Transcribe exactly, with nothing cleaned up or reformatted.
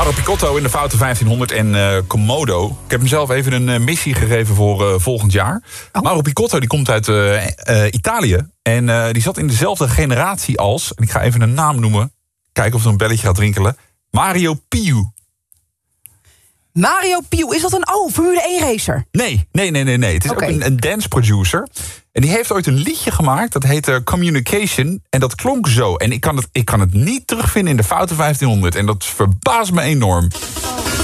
Mauro Picotto in de Foute vijftienhonderd en uh, Komodo. Ik heb hem zelf even een uh, missie gegeven voor uh, volgend jaar. Oh. Mauro Picotto die komt uit uh, uh, Italië. En uh, die zat in dezelfde generatie als... en ik ga even een naam noemen. Kijken of er een belletje gaat rinkelen. Mario Piu. Mario Piu, is dat een oh, Formule één racer? Nee, nee, nee, nee. nee. Het is okay. ook een, een dance producer. En die heeft ooit een liedje gemaakt, dat heette Communication. En dat klonk zo. En ik kan het, ik kan het niet terugvinden in de Foute vijftienhonderd. En dat verbaast me enorm.